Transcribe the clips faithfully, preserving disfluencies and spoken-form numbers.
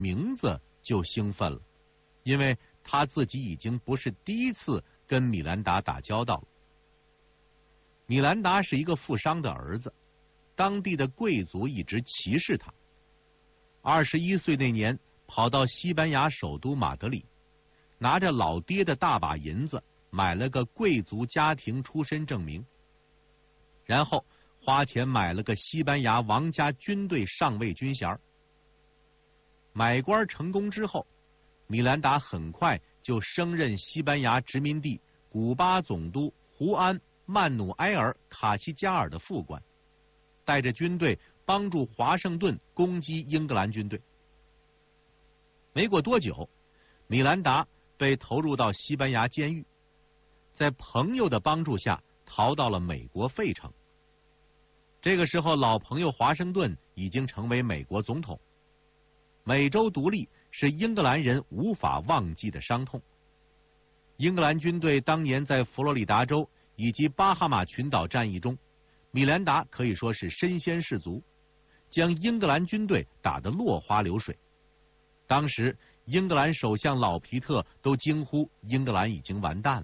名字就兴奋了，因为他自己已经不是第一次跟米兰达打交道了。米兰达是一个富商的儿子，当地的贵族一直歧视他。二十一岁那年，跑到西班牙首都马德里，拿着老爹的大把银子，买了个贵族家庭出身证明，然后花钱买了个西班牙王家军队上尉军衔。买官成功之后，米兰达很快就升任西班牙殖民地古巴总督胡安·曼努埃尔·卡西加尔的副官，带着军队帮助华盛顿攻击英格兰军队。没过多久，米兰达被投入到西班牙监狱，在朋友的帮助下逃到了美国费城。这个时候，老朋友华盛顿已经成为美国总统。美洲独立是英格兰人无法忘记的伤痛。英格兰军队当年在佛罗里达州以及巴哈马群岛战役中，米兰达可以说是身先士卒，将英格兰军队打得落花流水。当时英格兰首相老皮特都惊呼英格兰已经完蛋了。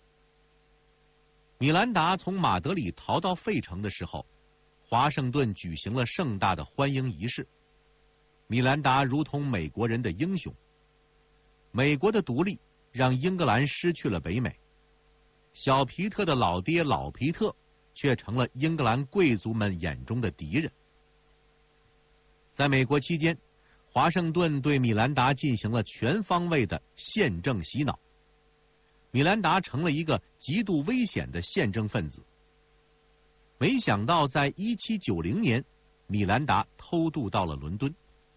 米兰达从马德里逃到费城的时候，华盛顿举行了盛大的欢迎仪式。米兰达如同美国人的英雄。美国的独立让英格兰失去了北美，小皮特的老爹老皮特却成了英格兰贵族们眼中的敌人。在美国期间，华盛顿对米兰达进行了全方位的宪政洗脑，米兰达成了一个极度危险的宪政分子。没想到在一七九零年，米兰达偷渡到了伦敦。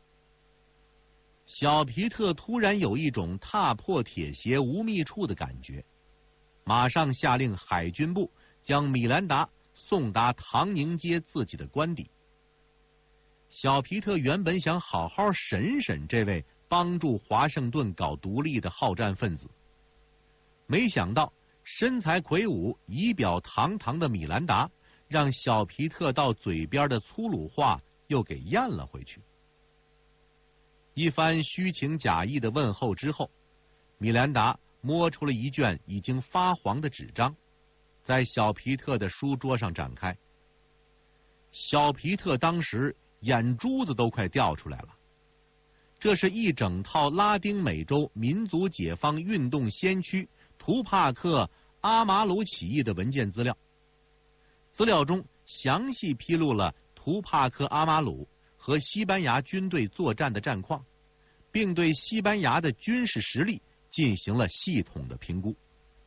小皮特突然有一种踏破铁鞋无觅处的感觉，马上下令海军部将米兰达送达唐宁街自己的官邸。小皮特原本想好好审审这位帮助华盛顿搞独立的好战分子，没想到身材魁梧、仪表堂堂的米兰达，让小皮特到嘴边的粗鲁话又给咽了回去。一番虚情假意的问候之后，米兰达摸出了一卷已经发黄的纸张，在小皮特的书桌上展开。小皮特当时眼珠子都快掉出来了。这是一整套拉丁美洲民族解放运动先驱图帕克·阿马鲁起义的文件资料。资料中详细披露了图帕克·阿马鲁和西班牙军队作战的战况，并对西班牙的军事实力进行了系统的评估。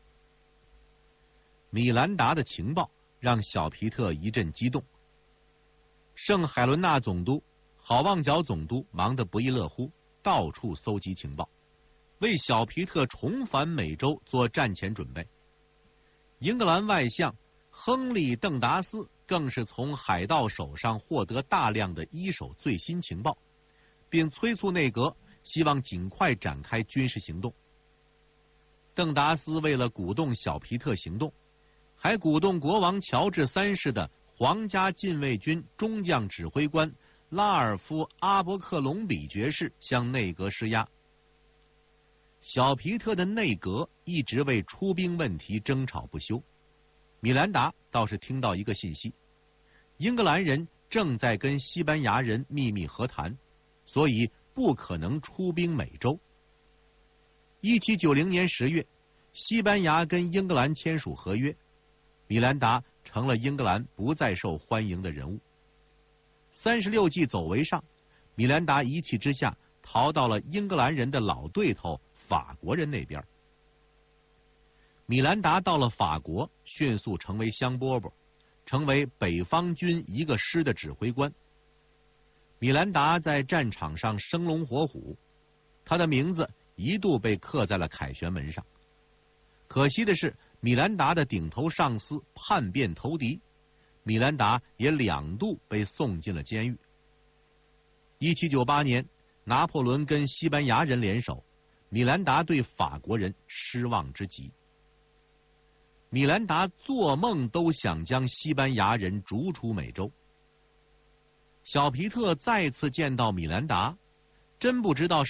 米兰达的情报让小皮特一阵激动。圣海伦娜总督、好望角总督忙得不亦乐乎，到处搜集情报，为小皮特重返美洲做战前准备。英格兰外相亨利·邓达斯更是从海盗手上获得大量的一手最新情报，并催促内阁希望尽快展开军事行动。邓达斯为了鼓动小皮特行动，还鼓动国王乔治三世的皇家禁卫军中将指挥官拉尔夫·阿伯克隆比爵士向内阁施压。小皮特的内阁一直为出兵问题争吵不休。米兰达倒是听到一个信息，英格兰人正在跟西班牙人秘密和谈，所以不可能出兵美洲。一七九零年十月，西班牙跟英格兰签署合约，米兰达成了英格兰不再受欢迎的人物。三十六计走为上，米兰达一气之下逃到了英格兰人的老对头法国人那边。米兰达到了法国，迅速成为香饽饽，成为北方军一个师的指挥官。米兰达在战场上生龙活虎，他的名字一度被刻在了凯旋门上。可惜的是，米兰达的顶头上司叛变投敌，米兰达也两度被送进了监狱。一七九八年，拿破仑跟西班牙人联手，米兰达对法国人失望之极。米兰达做梦都想将西班牙人逐出美洲。小皮特再次见到米兰达， 真不知道